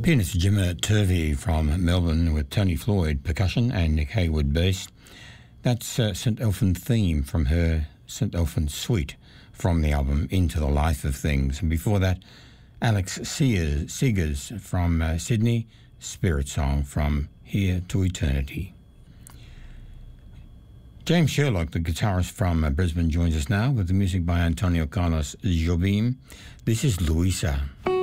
Pianist Jimmer Turvey from Melbourne with Tony Floyd percussion and Nick Haywood bass. That's St Elfin Theme from her St Elfin Suite from the album Into the Life of Things. And before that, Alex Seegers from Sydney, Spirit Song from Here to Eternity. James Sherlock, the guitarist from Brisbane, joins us now with the music by Antonio Carlos Jobim. This is Luisa.